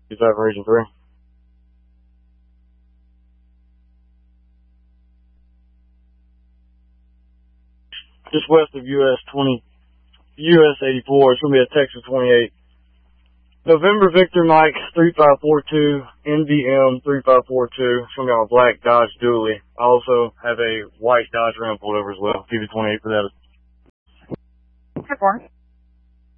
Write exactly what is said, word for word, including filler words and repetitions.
Is that region three? Just west of U S twenty, U S eighty-four. It's gonna be a Texas twenty-eight. November Victor Mike three five four two, N V M three five four two. It's gonna be on a black Dodge Dually. I also have a white Dodge Ram pulled over as well. Give you twenty-eight for that. Good morning.